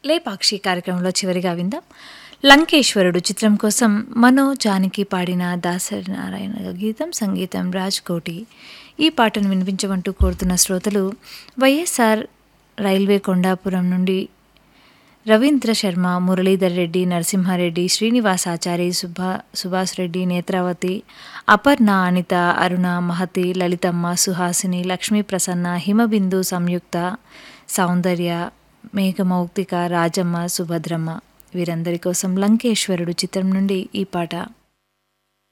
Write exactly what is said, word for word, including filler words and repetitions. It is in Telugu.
లేపాక్షి కార్యక్రమంలో చివరిగా విందాం. లంకేశ్వరుడు చిత్రం కోసం మనో జానకి పాడిన దాసరి నారాయణ గీతం, సంగీతం రాజ్ కోటి. ఈ పాటను వినిపించమంటూ కోరుతున్న శ్రోతలు వైఎస్ఆర్ రైల్వే కొండాపురం నుండి రవీంద్ర శర్మ, మురళీధర్ రెడ్డి, నరసింహారెడ్డి, శ్రీనివాసాచారి, సుభా సుభాష్ రెడ్డి, నేత్రావతి, అపర్ణ, అనిత, అరుణ, మహతి, లలితమ్మ, సుహాసిని, లక్ష్మీ ప్రసన్న, హిమబిందు, సంయుక్త, సౌందర్య, మేఘమౌక్తిక, రాజమ్మ, సుభద్రమ్మ వీరందరి కోసం లంకేశ్వరుడు చిత్రం నుండి ఈ పాట.